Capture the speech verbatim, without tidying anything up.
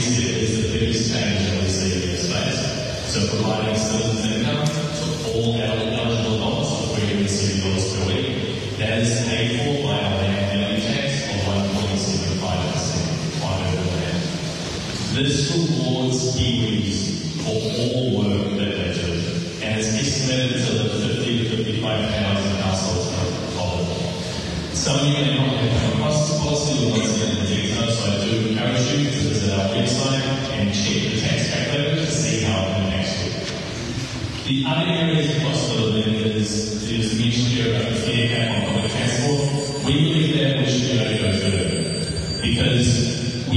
see it, is the biggest change that we see in the space. So providing citizens income to all eligible adults of three hundred seventy dollars per week, that is paid for by our land value tax of one point seven five percent on urban land. This rewards Kiwis for all work that they do, and is estimated to lift fifty to fifty-five thousand households out of poverty. Some of you may not have come across this policy or not seen in detail, so I do encourage you to visit our website and check the tax calculator to see how it impacts you. The other areas of cost of living is, is mentioned here about the fare cap on public transport. We believe that we should be able to go further, because